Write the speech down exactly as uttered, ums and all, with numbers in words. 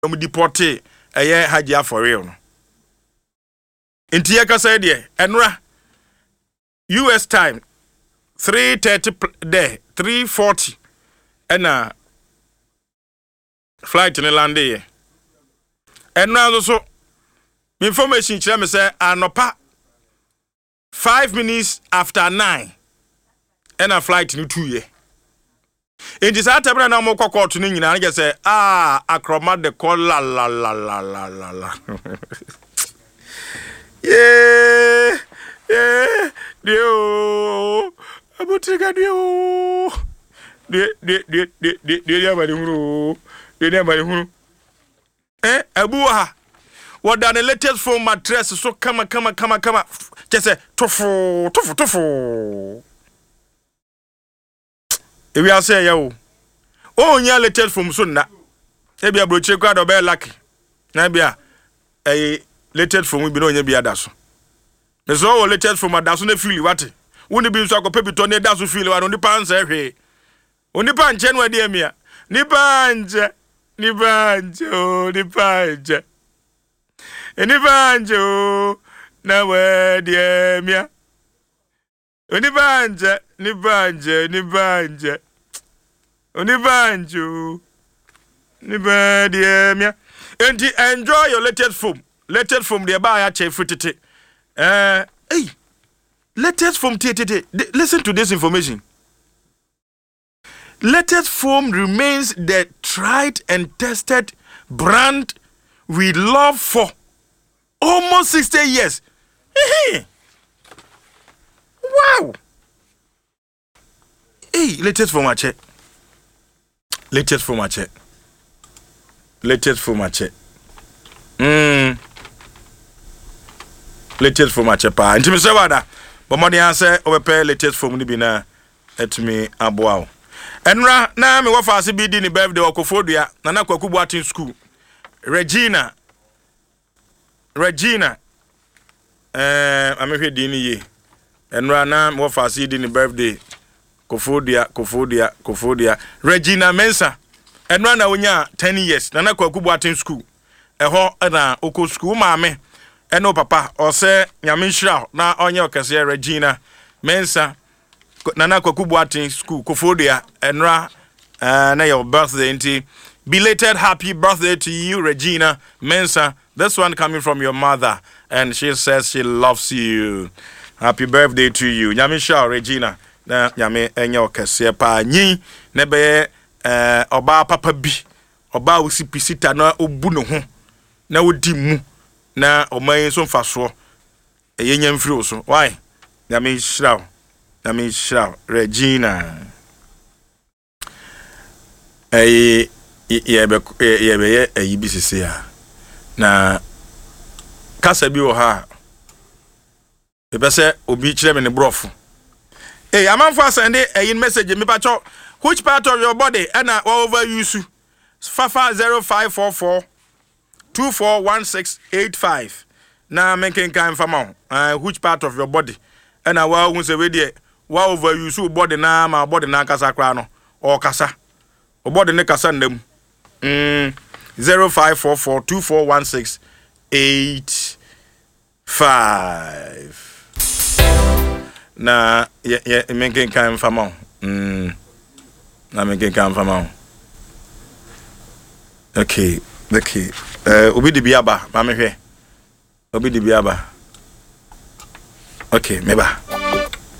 um deported a year Hajia for real. In Tiaka de Enra U S time three thirty there, three forty and a flight in the land there. And now also information me say anopa five minutes after nine and a flight in two year. In this time na mo kokko to ni nyina na say ah akroma de call la la la la la la la. Yeah yeah dio abutika dio de de de de de de ya bari huru de de bari huru eh abuha what the latest phone mattress so kama kama kama kama just say tofu tofu tofu e we say ya o o nya latest phone so na e bia broche kwa do be lucky na bia eh latest phone bi no nya bia da so me so latest phone da so na feel what woni bi so akopa bi to na da so feel wa no ni pa nsa hwe oni pa nche no ade amia ni pa nche ni pa nche o ni pa nche eni pa nche o na we de amia oni pa nche ni pa nche ni pa nche oni pa nche o ni pa de amia and enjoy your latest film latest film de ba ya che futete eh hey latest film tete listen to this information. Latest Foam remains the tried and tested brand we love for almost sixty years. Wow. Hey, latest Foam check. Latest Foam check. Latest Foam check. Hmm. Latest Foam check pa. Ntimi se wada. But mo dey answer obepe latest Foam ni bi na etumi aboa. Enra na me wo faase bi di ni birthday okofodua na na kwakubu atin school Regina Regina eh amehwe di ni ye enra na me wo faase di ni birthday kofodua kofodua kofodua Regina Mensa enra na wonya ten years na na kwakubu atin school eho na oko school maame eno papa o se nyame nhira na onye okese Regina Mensa Nana Kwakubu atin school Kofodia enra uh, na your birthday nti belated happy birthday to you Regina Mensa. This one coming from your mother and she says she loves you. Happy birthday to you. Nyame sha Regina na nyame enye okese pa nyi ne be eh oba papa bi oba usipisita na obu no ho na odi mu na oman so mfaso eyenye mfiri so. Why? Nyame sha I mean, Regina. Eh, yeah, be, yeah, be, eh, you be see na kasa bi o ha. E be say obi kire me ne brofu. Eh, amanfo send a message me pacho. Which part of your body and I over use Fafa zero five four four two four one six eight five. Na making kind fama. Uh, which part of your body and I wa won say we there. Wa over you so body na ma body na kasa kra no o kasa o body ne kasa ndam mm zero five four four two four one six eight five na ye ye menken kan fama mm na menken kan fama okay okay eh obi de biaba ma me hwe obi de biaba okay meba